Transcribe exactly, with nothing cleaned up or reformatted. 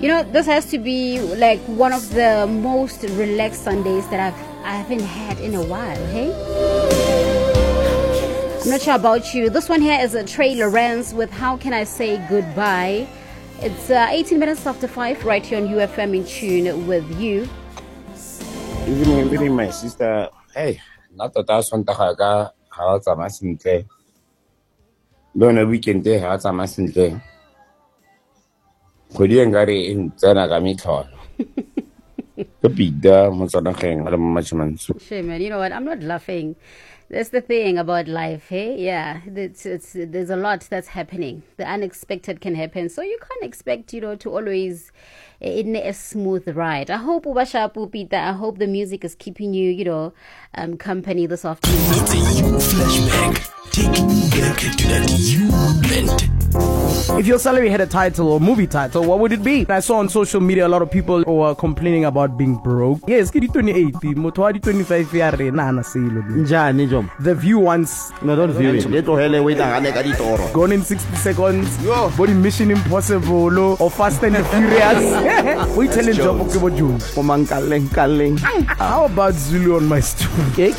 You know, this has to be like one of the most relaxed Sundays that I've I haven't had in a while, hey? I'm not sure about you. This one here is a Trey Lawrence with How Can I Say Goodbye. It's uh, eighteen minutes after five right here on U F M in tune with you. Evening, evening, my sister. Hey, not that I want to have a house a massacre. Don't a weekend day, house a massacre. Could you get in Zanagamitor? The big dam was on a hang at a much man. Shame, man. You know what? I'm not laughing. That's the thing about life, hey? Yeah, it's, it's, there's a lot that's happening. The unexpected can happen. So you can't expect, you know, to always in a smooth ride. I hope Ubashapu Peter, I hope the music is keeping you, you know, um, company this afternoon. It's a you flashback. Taking you back to that you moment. If your salary had a title or movie title, what would it be? I saw on social media a lot of people were complaining about being broke. Yes, kidi twenty-eight, motwadi twenty-five yare na na silo. Njani jom? The view once. No, don't view it. Let hele wait ngane ka ditoro. Gone in sixty seconds. Yo, body Mission Impossible or Fast and the Furious. We telling job okay June. Komang kaleng kaleng. How about Zulu on my stool?